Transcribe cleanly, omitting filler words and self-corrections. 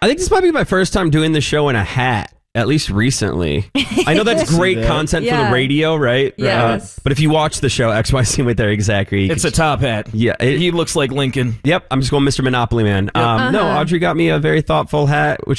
I think this might be my first time doing the show in a hat. At least recently. I know that's great content for the radio, right? Yes. But if you watch the show XYZ with their exactly, It's a top hat. Yeah. He looks like Lincoln. Yep. I'm just going Mr. Monopoly Man. No, Audrey got me a very thoughtful hat, which